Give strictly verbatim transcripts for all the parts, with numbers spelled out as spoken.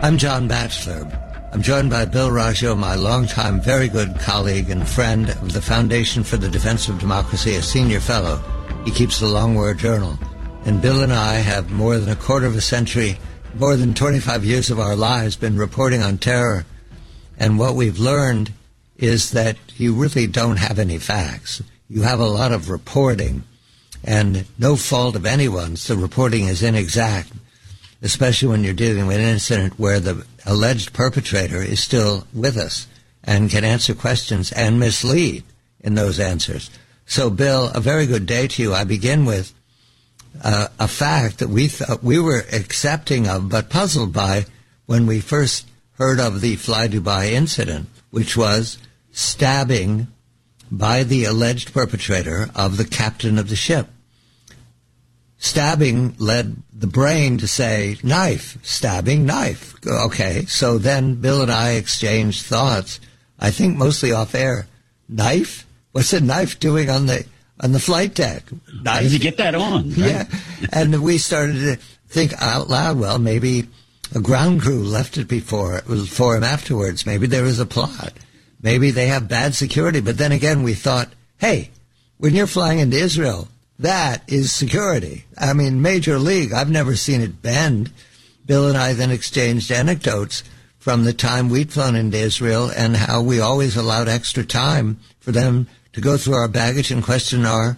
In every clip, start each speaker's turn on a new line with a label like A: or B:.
A: I'm John Batchelor. I'm joined by Bill Raggio, my longtime very good colleague and friend of the Foundation for the Defense of Democracy, a senior fellow. He keeps the Long War Journal. And Bill and I have more than a quarter of a century, more than twenty-five years of our lives been reporting on terror. And what we've learned is that you really don't have any facts. You have a lot of reporting, and no fault of anyone's. The reporting is inexact, especially when you're dealing with an incident where the alleged perpetrator is still with us and can answer questions and mislead in those answers. So, Bill, a very good day to you. I begin with uh, a fact that we thought we were accepting of but puzzled by when we first heard of the Fly Dubai incident, which was stabbing by the alleged perpetrator of the captain of the ship. Stabbing led the brain to say, knife, stabbing, knife. Okay, so then Bill and I exchanged thoughts, I think mostly off air. Knife? What's a knife doing on the on the flight deck? Knife?
B: How did you get that on? Right?
A: Yeah, and we started to think out loud, well, maybe a ground crew left it before for him afterwards. Maybe there was a plot. Maybe they have bad security. But then again, we thought, hey, when you're flying into Israel, that is security. I mean, major league. I've never seen it bend. Bill and I then exchanged anecdotes from the time we'd flown into Israel and how we always allowed extra time for them to go through our baggage and question our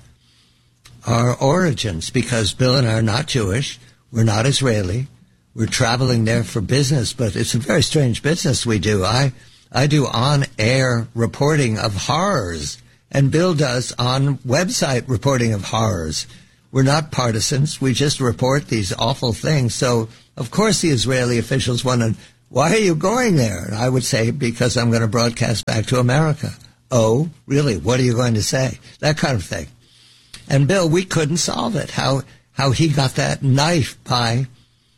A: our origins, because Bill and I are not Jewish. We're not Israeli. We're traveling there for business, but it's a very strange business we do. I, I do on-air reporting of horrors, and Bill does on website reporting of horrors. We're not partisans. We just report these awful things. So, of course, the Israeli officials wondered, why are you going there? And I would say, because I'm going to broadcast back to America. Oh, really? What are you going to say? That kind of thing. And, Bill, we couldn't solve it, how how he got that knife by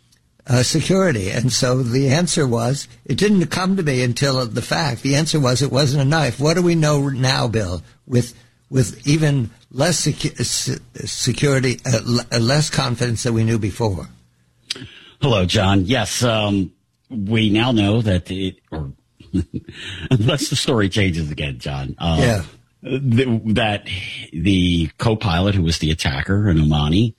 A: uh, security. And so the answer was, it didn't come to me until the fact. The answer was it wasn't a knife. What do we know now, Bill, with with even less secu- security, uh, less confidence than we knew before?
B: Hello, John. Yes, um, we now know that it, or unless the story changes again, John. Uh,
A: yeah.
B: Th- that the co-pilot who was the attacker, an Omani,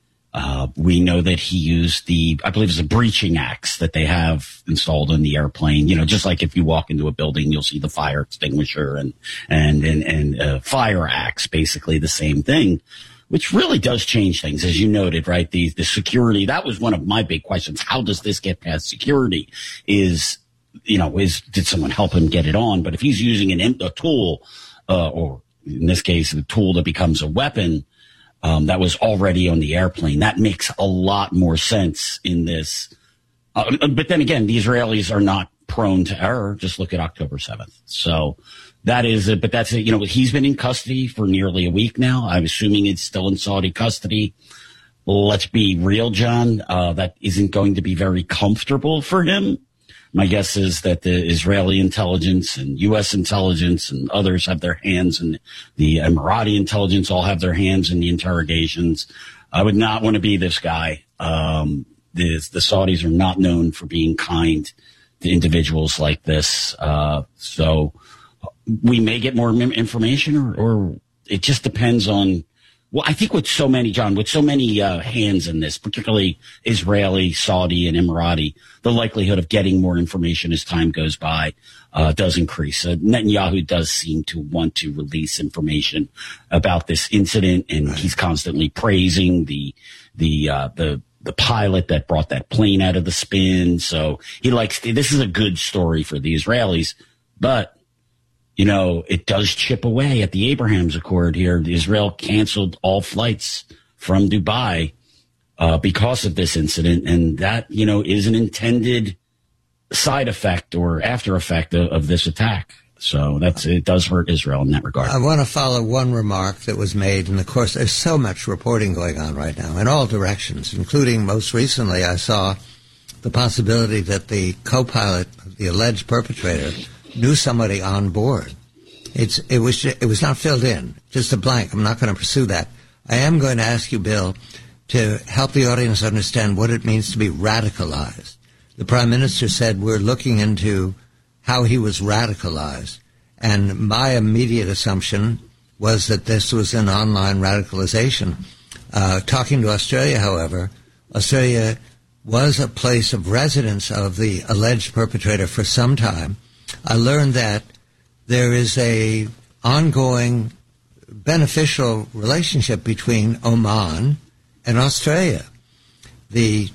B: uh, we know that he used the, I believe it's a breaching axe that they have installed in the airplane. You know, just like if you walk into a building, you'll see the fire extinguisher and, and, and, and a fire axe, basically the same thing, which really does change things, as you noted, right? The, the security, that was one of my big questions. How does this get past security? Is, you know, is, did someone help him get it on? But if he's using an, a tool, uh, or in this case, a tool that becomes a weapon, Um, that was already on the airplane. That makes a lot more sense in this. Uh, but then again, the Israelis are not prone to error. Just look at October seventh. So that is it. But that's it. You know, he's been in custody for nearly a week now. I'm assuming it's still in Saudi custody. Let's be real, John. Uh, that isn't going to be very comfortable for him. My guess is that the Israeli intelligence and U S intelligence and others have their hands, and the Emirati intelligence all have their hands in the interrogations. I would not want to be this guy. Um, the, the Saudis are not known for being kind to individuals like this. Uh, so we may get more information, or, or it just depends on. Well, I think with so many, John, with so many uh, hands in this, particularly Israeli, Saudi, and Emirati, the likelihood of getting more information as time goes by uh, does increase. Uh, Netanyahu does seem to want to release information about this incident, and right. He's constantly praising the the uh, the the pilot that brought that plane out of the spin. So he likes this is a good story for the Israelis, but. You know, it does chip away at the Abrahams Accord here. Israel canceled all flights from Dubai uh, because of this incident. And that, you know, is an intended side effect or after effect of, of this attack. So that's it does hurt Israel in that regard.
A: I want to follow one remark that was made. And, of course, there's so much reporting going on right now in all directions, including most recently I saw the possibility that the co-pilot, the alleged perpetrator, knew somebody on board. It's it was it was not filled in, just a blank. I'm not going to pursue that. I am going to ask you, Bill, to help the audience understand what it means to be radicalized. the Prime Minister said, we're looking into how he was radicalized. And my immediate assumption was that this was an online radicalization. Uh, talking to Australia, however, Australia was a place of residence of the alleged perpetrator for some time. I learned that there is a ongoing beneficial relationship between Oman and Australia. The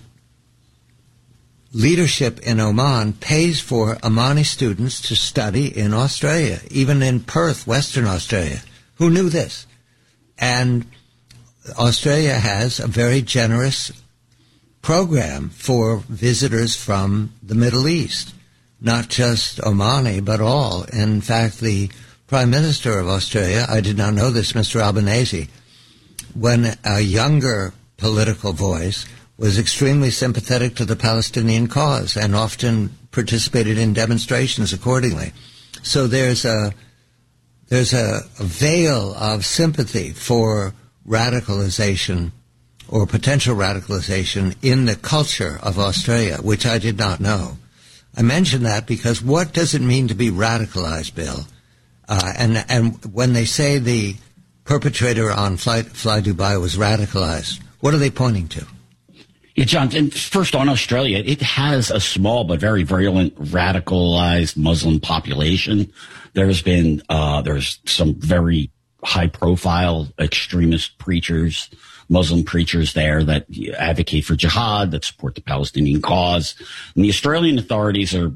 A: leadership in Oman pays for Omani students to study in Australia, even in Perth, Western Australia. Who knew this? And Australia has a very generous program for visitors from the Middle East, not just Omani, but all. In fact, the Prime Minister of Australia, I did not know this, Mister Albanese, when a younger political voice, was extremely sympathetic to the Palestinian cause and often participated in demonstrations accordingly. So there's a there's a, a veil of sympathy for radicalization or potential radicalization in the culture of Australia, which I did not know. I mention that because what does it mean to be radicalized, Bill? Uh, and and when they say the perpetrator on Fly, Fly Dubai was radicalized, what are they pointing to?
B: Yeah, John, and first on Australia, it has a small but very virulent radicalized Muslim population. There's been, uh, there's some very high profile extremist preachers, Muslim preachers there that advocate for jihad, that support the Palestinian cause. And the Australian authorities are,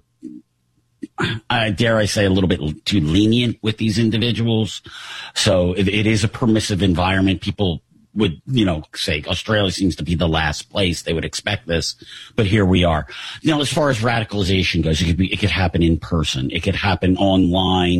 B: I dare I say, a little bit too lenient with these individuals. So it, it is a permissive environment. People would, you know, say Australia seems to be the last place they would expect this, but here we are. You know, as far as radicalization goes, it could be, it could happen in person. It could happen online.